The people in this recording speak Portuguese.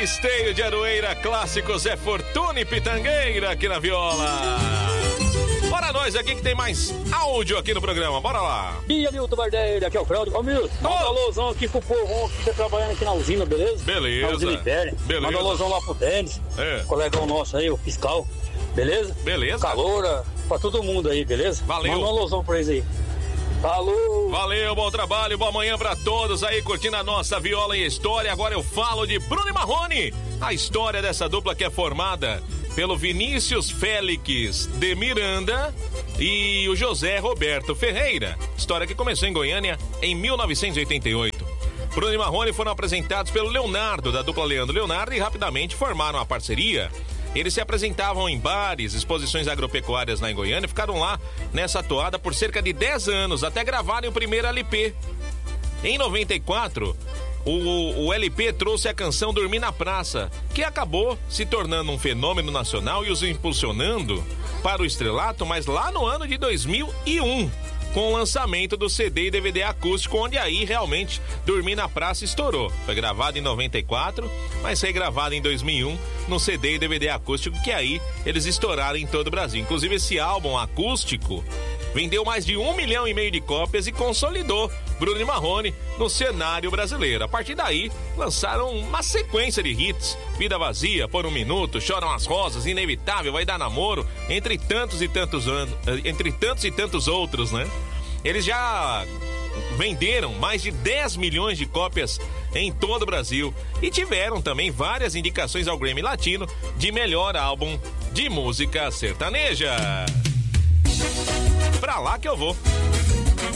Esteio de Aroeira, clássico Zé Fortuna e Pitangueira aqui na viola. Bora nós aqui que tem mais áudio aqui no programa, bora lá. E Milton Bardelli, aqui é o Claudio. Ô Milton, manda um alôzão aqui pro povo que tá trabalhando aqui na usina, beleza? Beleza. Na usina Império. Beleza. Manda um alôzão lá pro Denis, colegão nosso aí, o fiscal, beleza? Beleza. Caloura, pra todo mundo aí, beleza? Valeu. Manda um alôzão pra eles aí. Falou! Valeu, bom trabalho, boa manhã pra todos aí curtindo a nossa viola e história. Agora eu falo de Bruno e Marrone, a história dessa dupla que é formada pelo Vinícius Félix de Miranda e o José Roberto Ferreira. História que começou em Goiânia em 1988. Bruno e Marrone foram apresentados pelo Leonardo, da dupla Leandro Leonardo, e rapidamente formaram a parceria. Eles se apresentavam em bares, exposições agropecuárias lá em Goiânia, e ficaram lá nessa toada por cerca de 10 anos, até gravarem o primeiro LP. Em 94, o LP trouxe a canção Dormir na Praça, que acabou se tornando um fenômeno nacional e os impulsionando para o estrelato, mas lá no ano de 2001, com o lançamento do CD e DVD acústico, onde aí realmente Dormir na Praça estourou. Foi gravado em 94, mas foi gravado em 2001 no CD e DVD acústico, que aí eles estouraram em todo o Brasil. Inclusive esse álbum acústico vendeu mais de 1,5 milhão de cópias e consolidou Bruno e Marrone no cenário brasileiro. A partir daí, lançaram uma sequência de hits: Vida Vazia, Por um Minuto, Choram as Rosas, Inevitável, Vai Dar Namoro, entre tantos e tantos outros, né? Eles já venderam mais de 10 milhões de cópias em todo o Brasil e tiveram também várias indicações ao Grammy Latino de melhor álbum de música sertaneja. Pra lá que eu vou.